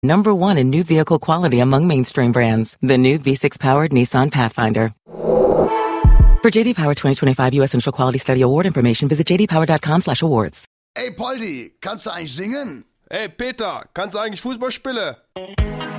#1 in new vehicle quality among mainstream brands. The new V6-powered Nissan Pathfinder. For JD Power 2025 US Initial Quality Study Award information, visit jdpower.com/awards. Ey, Poldi, kannst du eigentlich singen? Ey, Peter, kannst du eigentlich Fußball spielen?